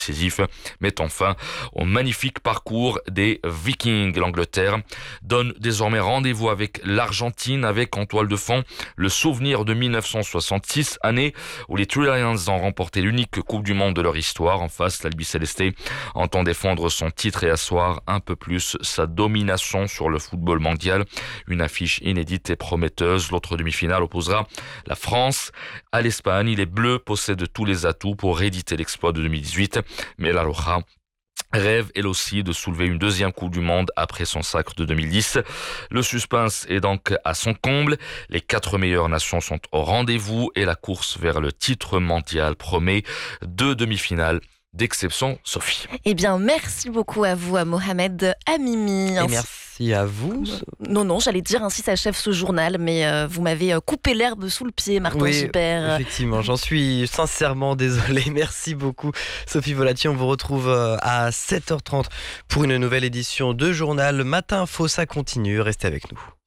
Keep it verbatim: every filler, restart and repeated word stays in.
décisif, mettant fin au magnifique parcours des Vikings. L'Angleterre donne désormais rendez-vous avec l'Argentine, avec en toile de fond le souvenir de mille neuf cent soixante-six, année où les Three Lions ont remporté l'unique Coupe du Monde de leur histoire. En face, l'Albi Céleste entend défendre son titre et asseoir un peu plus sa domination sur le football mondial. Une affiche inédite et prometteuse. L'autre demi-finale opposera la France à l'Espagne. Les Bleus possèdent tous les atouts pour rééditer l'exploit de deux mille dix-huit. Mais la Roja rêve, elle aussi, de soulever une deuxième Coupe du Monde après son sacre de deux mille dix. Le suspense est donc à son comble. Les quatre meilleures nations sont au rendez-vous et la course vers le titre mondial promet deux demi-finales d'exception, Sophie. Eh bien, merci beaucoup à vous, à Mohamed Hamimi. Et merci à vous. Non, non, j'allais dire ainsi s'achève ce journal, mais euh, vous m'avez coupé l'herbe sous le pied, Martin Oui, Super. effectivement, j'en suis sincèrement désolé. Merci beaucoup, Sophie Volati. On vous retrouve à sept heures trente pour une nouvelle édition de Journal Matin Info. Ça continue, restez avec nous.